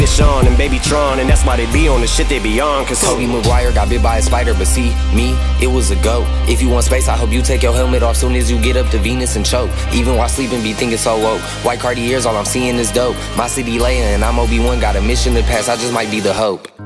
It's Sean and Baby Tron, and that's why they be on the shit they be on. Cause Tobey Maguire got bit by a spider, but see, me, it was a go. If you want space, I hope you take your helmet off soon as you get up to Venus and choke. Even while sleeping, be thinking so woke. White Cartiers, all I'm seeing is dope. My city laying, and I'm Obi-Wan, got a mission to pass, I just might be the hope.